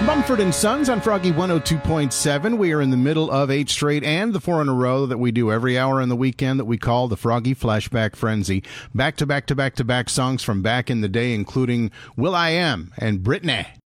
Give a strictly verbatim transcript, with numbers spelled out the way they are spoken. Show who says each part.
Speaker 1: Mumford and Sons on Froggy one oh two point seven. We are in the middle of eight straight and the four in a row that we do every hour on the weekend that we call the Froggy Flashback Frenzy. Back to back to back to back songs from back in the day, including Will I Am and Britney.